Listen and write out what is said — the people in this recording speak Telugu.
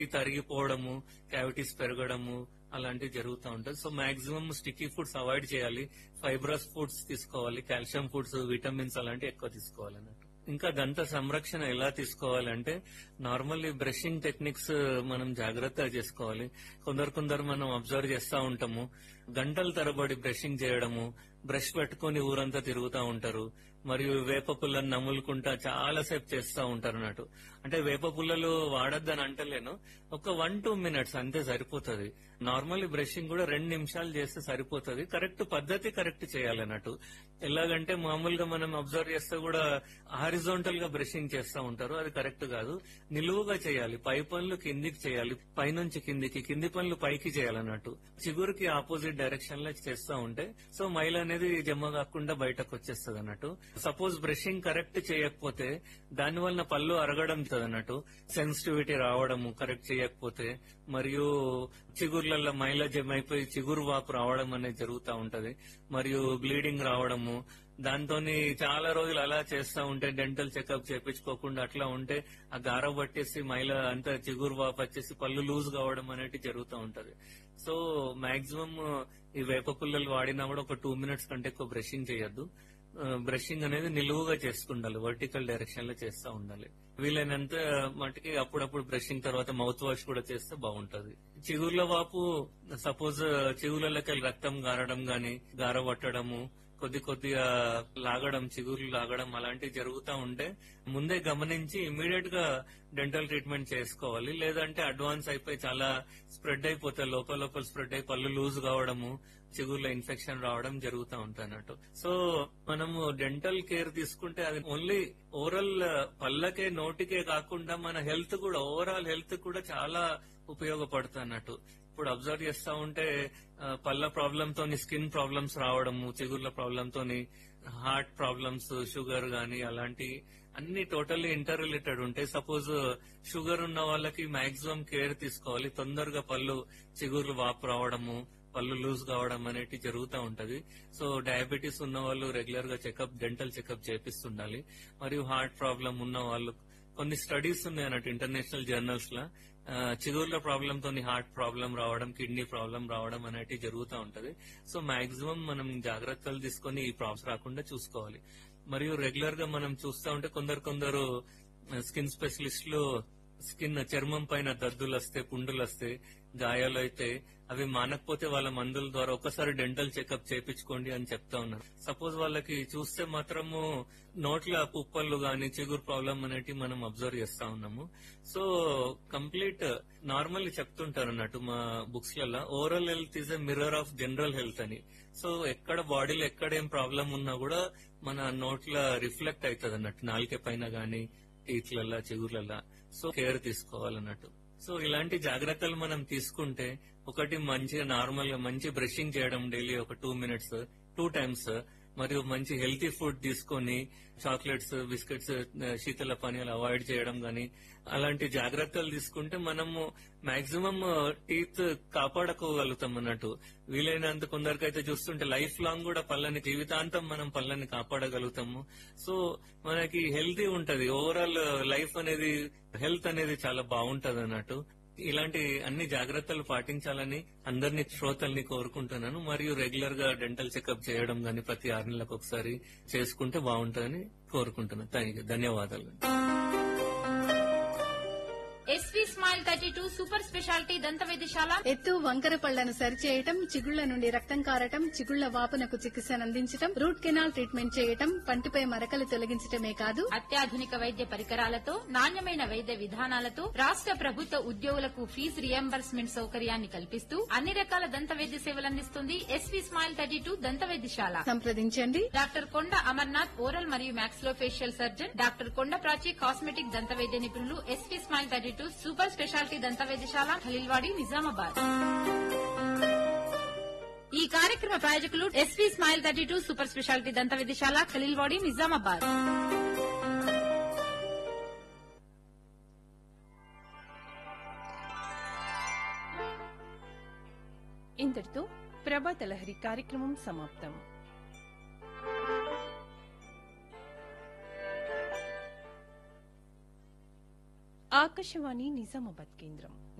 తరిగిపోవడము, క్యావిటీస్ పెరగడము అలాంటివి జరుగుతూ ఉంటాయి. So maximum sticky foods avoid చేయాలి, ఫైబ్రస్ ఫుడ్స్ తీసుకోవాలి, కాల్షియం ఫుడ్స్, విటమిన్స్ అలాంటివి ఎక్కువ తీసుకోవాలి అన్నట్టు. ఇంకా దంత సంరక్షణ ఎలా తీసుకోవాలంటే నార్మల్లీ బ్రషింగ్ టెక్నిక్స్ మనం జాగ్రత్తగా చేసుకోవాలి. కొందరు మనం అబ్జర్వ్ చేస్తా ఉంటాము, గంటల తరబడి బ్రషింగ్ చేయడము, బ్రష్ పట్టుకొని ఊరంతా తిరుగుతూ ఉంటారు, మరియు వేప పుల్లను నములుకుంటా చాలా సేపు చేస్తూ ఉంటారు అన్నట్టు. అంటే వేప పుల్లలు వాడొద్దని అంటలేను, ఒక 1-2 minutes అంతే సరిపోతుంది. నార్మల్లీ బ్రషింగ్ కూడా 2 నిమిషాలు చేస్తే సరిపోతుంది. కరెక్ట్ పద్ధతి కరెక్ట్ చేయాలన్నట్టు. ఎలాగంటే మామూలుగా మనం అబ్జర్వ్ చేస్తే కూడా హారిజోంటల్ గా బ్రషింగ్ చేస్తూ ఉంటారు, అది కరెక్ట్ కాదు. నిలువుగా చేయాలి, పై పనులు కిందికి చేయాలి, పైనుంచి కిందికి, కింది పనులు పైకి చేయాలన్నట్టు. చిగురుకి ఆపోజిట్ డైరెక్షన్ లో చేస్తూ ఉంటే సో మైల్ అనేది జమ కాకుండా బయటకు వచ్చేస్తుంది అన్నట్టు. సపోజ్ బ్రషింగ్ కరెక్ట్ చేయకపోతే దాని వలన పళ్ళు అరగడం అన్నట్టు, సెన్సిటివిటీ రావడము కరెక్ట్ చేయకపోతే, మరియు చిగుర్లలో మైల జమ అయిపోయి చిగురు వాపు రావడం అనేది జరుగుతూ ఉంటది, మరియు బ్లీడింగ్ రావడము. దాంతో చాలా రోజులు అలా చేస్తా ఉంటే, డెంటల్ చెకప్ చేయించుకోకుండా అట్లా ఉంటే ఆ గార పట్టేసి మైల అంతా చిగురు వాపు వచ్చేసి పళ్ళు లూజ్ కావడం అనేది జరుగుతూ ఉంటది. సో మాక్సిమం ఈ వేప పుల్లలు వాడినా కూడా ఒక 2 minutes కంటే ఎక్కువ బ్రషింగ్ చేయొద్దు. బ్రషింగ్ అనేది నిలువుగా చేసుకుండాలి, వర్టికల్ డైరెక్షన్ లో చేస్తూ ఉండాలి. వీలైనంత మటుకి అప్పుడప్పుడు బ్రషింగ్ తర్వాత మౌత్ వాష్ కూడా చేస్తే బాగుంటది. చిగుర్ల వాపు సపోజ్ చిగుర్లకి రక్తం గారడం గాని, గార పట్టడము, కొద్దిగా లాగడం, చిగుర్లు లాగడం అలాంటివి జరుగుతూ ఉంటే ముందే గమనించి ఇమీడియట్ గా డెంటల్ ట్రీట్మెంట్ చేసుకోవాలి. లేదంటే అడ్వాన్స్ అయిపోయి చాలా స్ప్రెడ్ అయిపోతే లోపల స్ప్రెడ్ అయి పళ్ళు లూజ్ కావడము, చిగుర్ల ఇన్ఫెక్షన్ రావడం జరుగుతూ ఉంటాయి అన్నట్టు. సో మనము డెంటల్ కేర్ తీసుకుంటే అది ఓన్లీ ఓవరాల్ పళ్ళకే నోటికే కాకుండా మన హెల్త్ కూడా, ఓవరాల్ హెల్త్ కూడా చాలా ఉపయోగపడుతుంది అన్నట్టు. ఇప్పుడు అబ్జర్వ్ చేస్తా ఉంటే పళ్ళ ప్రాబ్లమ్ తోని స్కిన్ ప్రాబ్లమ్స్ రావడము, చిగుర్ల ప్రాబ్లమ్ తోని హార్ట్ ప్రాబ్లమ్స్, షుగర్ గానీ అలాంటి అన్ని టోటల్లీ ఇంటర్ రిలేటెడ్ ఉంటాయి. సపోజ్ షుగర్ ఉన్న వాళ్ళకి మాక్సిమం కేర్ తీసుకోవాలి. తొందరగా పళ్ళు చిగుర్లు వాపు రావడము, పళ్ళు లూజ్ కావడం అనేది జరుగుతూ ఉంటది. సో డయాబెటీస్ ఉన్న వాళ్ళు రెగ్యులర్ గా డెంటల్ చెకప్ చేపిస్తుండాలి. మరియు హార్ట్ ప్రాబ్లం ఉన్న వాళ్ళు, కొన్ని స్టడీస్ ఉన్నాయి అన్నట్టు ఇంటర్నేషనల్ జర్నల్స్ లా, చిగుర్ల ప్రాబ్లం తోని హార్ట్ ప్రాబ్లం రావడం, కిడ్నీ ప్రాబ్లం రావడం అనేది జరుగుతూ ఉంటది. సో మాక్సిమం మనం జాగ్రత్తలు తీసుకొని ఈ ప్రాబ్లమ్స్ రాకుండా చూసుకోవాలి. మరియు రెగ్యులర్ గా మనం చూస్తూ ఉంటే కొందరు స్కిన్ స్పెషలిస్టులు చర్మం పైన దద్దులు వస్తే, పుండులు వస్తే, గాయాలు అయితే అవి మానకపోతే వాళ్ళ మందుల ద్వారా ఒకసారి డెంటల్ చెకప్ చేయించుకోండి అని చెప్తా ఉన్నారు. సపోజ్ వాళ్ళకి చూస్తే మాత్రము నోట్ల పుప్పళ్ళు గాని, చిగురు ప్రాబ్లం అనేటి మనం అబ్జర్వ్ చేస్తా ఉన్నాము. సో కంప్లీట్ నార్మల్లీ చెప్తుంటారు అన్నట్టు మా బుక్స్ లలో, overall health is a mirror of general health అని. సో ఎక్కడ బాడీలో ఎక్కడేం ప్రాబ్లం ఉన్నా కూడా మన నోట్ల రిఫ్లెక్ట్ అవుతుంది అన్నట్టు, నాలుక పైన గాని, టీత్లల్లా, చిగుర్లల్లా. So care తీసుకోవాలన్నట్టు. సో ఇలాంటి జాగ్రత్తలు మనం తీసుకుంటే, ఒకటి మంచిగా నార్మల్ గా మంచి బ్రషింగ్ చేయడం డైలీ ఒక 2 minutes 2 times, మరియు మంచి హెల్తీ ఫుడ్ తీసుకొని చాక్లెట్స్, బిస్కెట్స్, శీతల పానీయాలు అవాయిడ్ చేయడం గాని అలాంటి జాగ్రత్తలు తీసుకుంటే మనము మాక్సిమం టీత్ కాపాడుకోగలుగుతాం అన్నట్టు. వీలైనంత కొందరికైతే చూస్తుంటే లైఫ్ లాంగ్ కూడా పళ్ళని, జీవితాంతం మనం పళ్ళని కాపాడగలుగుతాము. సో మనకి హెల్తీ ఉంటది, ఓవరాల్ లైఫ్ అనేది, హెల్త్ అనేది చాలా బాగుంటది అన్నట్టు. ఇలాంటి అన్ని జాగ్రత్తలు పాటించాలని అందరినీ శ్రోతల్ని కోరుకుంటున్నాను. మరియు రెగ్యులర్ గా డెంటల్ చెకప్ చేయడం గాని ప్రతి 6 నెలలకు ఒకసారి చేసుకుంటే బాగుంటుందని కోరుకుంటున్నాను. ధన్యవాదాలు. ఎస్వి స్మైల్ 32 సూపర్ స్పెషాలిటీ దంత వైద్యశాల. ఎత్తు వంకర పళ్లను సరిచేయటం, చిగుళ్ల నుండి రక్తం కారటం, చిగుళ్ల వాపునకు చికిత్సను అందించటం, రూట్ కెనాల్ ట్రీట్మెంట్ చేయటం, పంటిపై మరకలు తొలగించటమే కాదు, అత్యాధునిక వైద్య పరికరాలతో, నాణ్యమైన వైద్య విధానాలతో రాష్ట్ర ప్రభుత్వ ఉద్యోగులకు ఫీజు రియంబర్స్మెంట్ సౌకర్యాన్ని కల్పిస్తూ అన్ని రకాల దంత వైద్య సేవలందిస్తుంది ఎస్వి స్మైల్ 32 దంత వైద్యశాల. సంప్రదించండి డాక్టర్ కొండ అమర్నాథ్, ఓరల్ మరియు మాక్సిలోఫేషియల్ సర్జన్, డాక్టర్ కొండ ప్రాచి, కాస్మెటిక్ దంత వైద్య నిపుణులు, ఎస్వి స్మైల్ 32 సూపర్ స్పెషాలిటీ దంత వైద్యశాల, ఖలీల్వాడి, నిజామాబాద్. ఈ కార్యక్రమ ప్రాయోజకులు ఎస్వి స్మైల్ 32 సూపర్ స్పెషాలిటీ దంత వైద్యశాల, ఖలీల్వాడి, నిజామాబాద్. ఇంతటితో ప్రభాత లహరి కార్యక్రమం సమాప్తం. ఆకాశ ఆకాశవాణి నిజామాబాద్ కేంద్రం